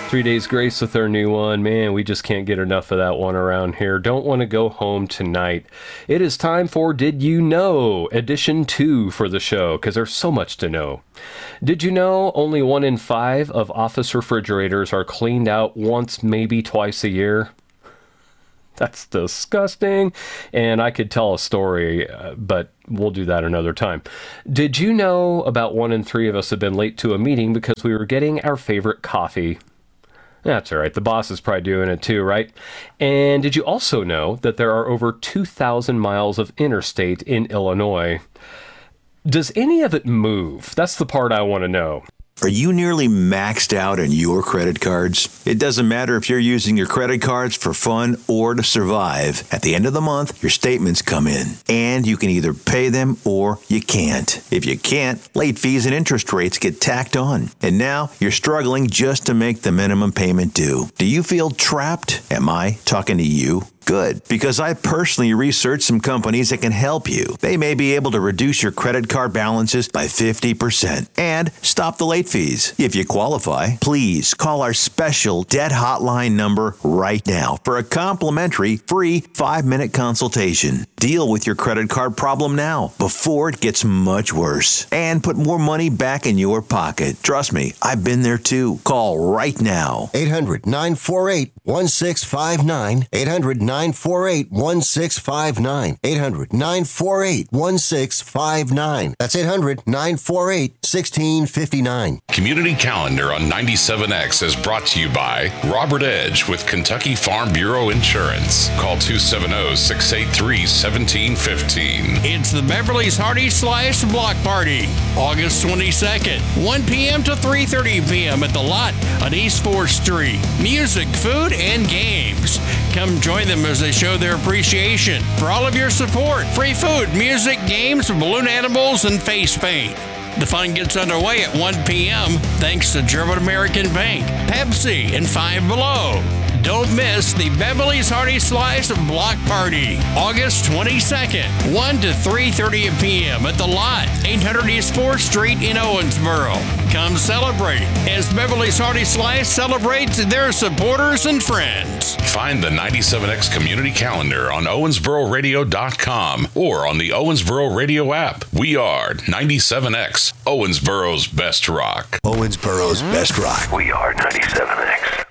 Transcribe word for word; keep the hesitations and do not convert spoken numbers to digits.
Three Days Grace with our new one. Man, we just can't get enough of that one around here. Don't want to go home tonight. It is time for Did You Know? Edition two for the show, because there's so much to know. Did you know only one in five of office refrigerators are cleaned out once, maybe twice a year? That's disgusting. And I could tell a story, uh, but we'll do that another time. Did you know about one in three of us have been late to a meeting because we were getting our favorite coffee? That's all right. The boss is probably doing it too, right? And did you also know that there are over two thousand miles of interstate in Illinois? Does any of it move? That's the part I want to know. Are you nearly maxed out on your credit cards? It doesn't matter if you're using your credit cards for fun or to survive. At the end of the month, your statements come in, and you can either pay them or you can't. If you can't, late fees and interest rates get tacked on. And now you're struggling just to make the minimum payment due. Do you feel trapped? Am I talking to you? Good, because I personally researched some companies that can help you. They may be able to reduce your credit card balances by fifty percent and stop the late fees. If you qualify, please call our special debt hotline number right now for a complimentary free five-minute consultation. Deal with your credit card problem now before it gets much worse and put more money back in your pocket. Trust me, I've been there too. Call right now. eight hundred, nine four eight, one six five nine. eight hundred, nine four eight, one six five nine. eight hundred, nine four eight, one six five nine. That's eight hundred, nine four eight, one six five nine. Community Calendar on ninety-seven X is brought to you by Robert Edge with Kentucky Farm Bureau Insurance. Call two seven zero, six eight three, one seven one five. It's the Beverly's Hearty Slice Block Party, August twenty-second, one p.m. to three thirty p.m. at the Lot on East fourth Street. Music, food, and games. Come join them as they show their appreciation for all of your support. Free food, music, games, balloon animals, and face paint. The fun gets underway at one p.m. thanks to German American Bank, Pepsi, and Five Below. Don't miss the Beverly's Hearty Slice Block Party, August twenty-second, one to three thirty p.m. at the Lot, eight hundred East fourth Street in Owensboro. Come celebrate as Beverly's Hearty Slice celebrates their supporters and friends. Find the ninety-seven X Community Calendar on owensboro radio dot com or on the Owensboro Radio app. We are ninety-seven X, Owensboro's best rock. Owensboro's best rock. We are ninety-seven X.